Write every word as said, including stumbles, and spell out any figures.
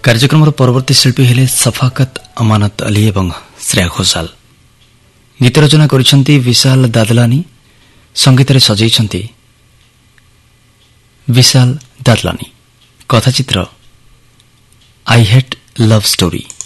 କାର୍ଯ୍ୟକ୍ରମର ପରବର୍ତ୍ତୀ ଶିଳ୍ପୀ ହେଲେ ସଫାକତ ଅମାନତ ଅଲି ଏବଂ ଶ୍ରେୟା ଘୋଷାଲ। ଗୀତ ରଚନା କରିଛନ୍ତି ବିଶାଲ ଦାଦଲାନୀ, ସଙ୍ଗୀତରେ ସଜେଇଛନ୍ତି ବିଶାଲ ଦାଦଲାନୀ। କଥାଚିତ୍ର ଆଇ ହେଟ୍ ଲଭ୍ ଷ୍ଟୋରି।